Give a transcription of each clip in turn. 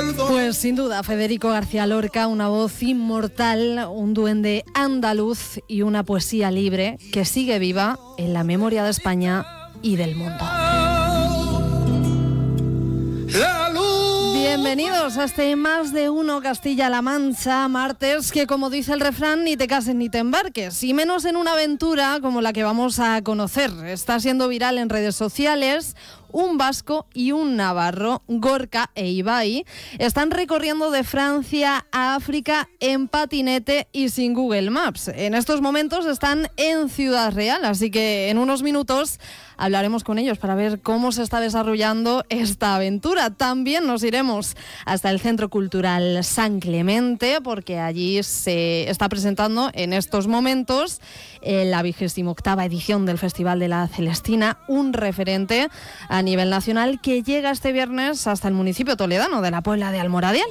Pues sin duda, Federico García Lorca, una voz inmortal, un duende andaluz y una poesía libre que sigue viva en la memoria de España y del mundo. Bienvenidos a este Más de Uno Castilla-La Mancha, martes que, como dice el refrán, ni te cases ni te embarques, y menos en una aventura como la que vamos a conocer. Está siendo viral en redes sociales. Un vasco y un navarro, Gorka e Ibai, están recorriendo de Francia a África en patinete y sin Google Maps. En estos momentos están en Ciudad Real, así que en unos minutos hablaremos con ellos para ver cómo se está desarrollando esta aventura. También nos iremos hasta el Centro Cultural San Clemente, porque allí se está presentando en estos momentos la 28ª edición del Festival de la Celestina, un referente a nivel nacional que llega este viernes hasta el municipio toledano de la Puebla de Almoradiel.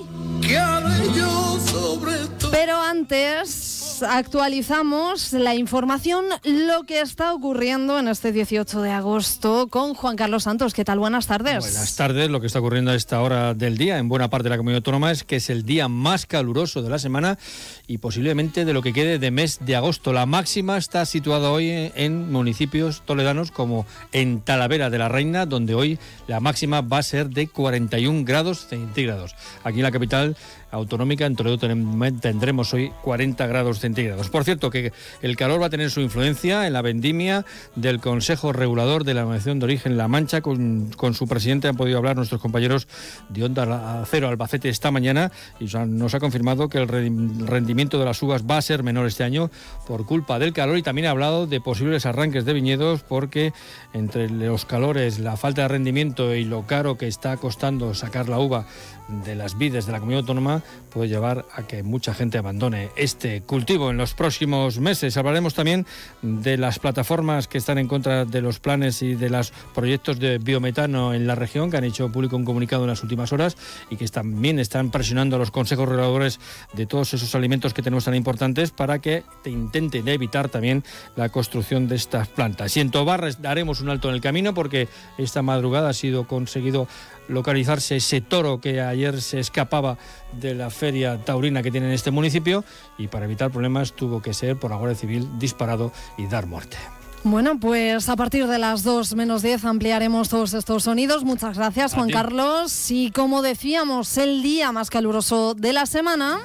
Pero antes actualizamos la información, lo que está ocurriendo en este 18 de agosto con Juan Carlos Santos. ¿Qué tal? Buenas tardes. Buenas tardes. Lo que está ocurriendo a esta hora del día en buena parte de la comunidad autónoma es que es el día más caluroso de la semana y posiblemente de lo que quede de mes de agosto. La máxima está situada hoy en municipios toledanos como en Talavera de la Reina, donde hoy la máxima va a ser de 41 grados centígrados. Aquí en la capital autonómica, en Toledo, tendremos hoy 40 grados centígrados. Por cierto, que el calor va a tener su influencia en la vendimia del Consejo Regulador de la Denominación de Origen La Mancha. Con su presidente han podido hablar nuestros compañeros de Onda Cero Albacete esta mañana y nos ha confirmado que el rendimiento de las uvas va a ser menor este año por culpa del calor, y también ha hablado de posibles arranques de viñedos porque entre los calores, la falta de rendimiento y lo caro que está costando sacar la uva de las vides de la comunidad autónoma puede llevar a que mucha gente abandone este cultivo en los próximos meses. Hablaremos también de las plataformas que están en contra de los planes y de los proyectos de biometano en la región, que han hecho público un comunicado en las últimas horas y que también están presionando a los consejos reguladores de todos esos alimentos que tenemos tan importantes para que intenten evitar también la construcción de estas plantas. Y en Tobar daremos un alto en el camino porque esta madrugada ha sido conseguido localizarse ese toro que ayer se escapaba de la feria taurina que tiene en este municipio, y para evitar problemas tuvo que ser por la Guardia Civil disparado y dar muerte. Bueno, pues a partir de las 2 menos 10 ampliaremos todos estos sonidos. Muchas gracias, Juan Carlos. Y como decíamos, el día más caluroso de la semana.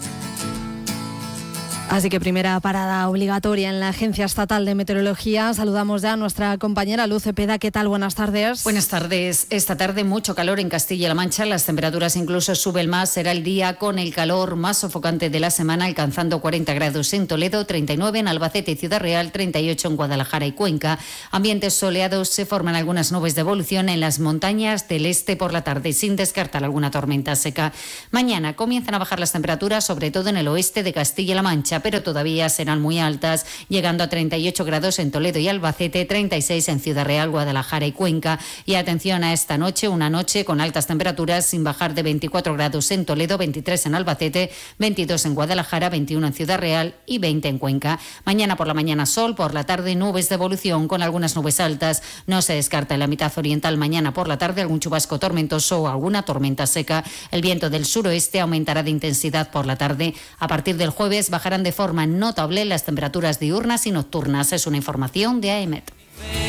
Así que primera parada obligatoria en la Agencia Estatal de Meteorología. Saludamos ya a nuestra compañera Luz Cepeda. ¿Qué tal? Buenas tardes. Buenas tardes. Esta tarde mucho calor en Castilla-La Mancha. Las temperaturas incluso suben más. Será el día con el calor más sofocante de la semana, alcanzando 40 grados en Toledo, 39 en Albacete y Ciudad Real, 38 en Guadalajara y Cuenca. Ambientes soleados, se forman algunas nubes de evolución en las montañas del este por la tarde, sin descartar alguna tormenta seca. Mañana comienzan a bajar las temperaturas, sobre todo en el oeste de Castilla-La Mancha, pero todavía serán muy altas, llegando a 38 grados en Toledo y Albacete, 36 en Ciudad Real, Guadalajara y Cuenca. Y atención a esta noche, una noche con altas temperaturas sin bajar de 24 grados en Toledo, 23 en Albacete, 22 en Guadalajara, 21 en Ciudad Real y 20 en Cuenca. Mañana por la mañana sol, por la tarde nubes de evolución con algunas nubes altas. No se descarta en la mitad oriental mañana por la tarde algún chubasco tormentoso o alguna tormenta seca. El viento del suroeste aumentará de intensidad por la tarde. A partir del jueves bajarán de forma notable las temperaturas diurnas y nocturnas. Es una información de AEMET.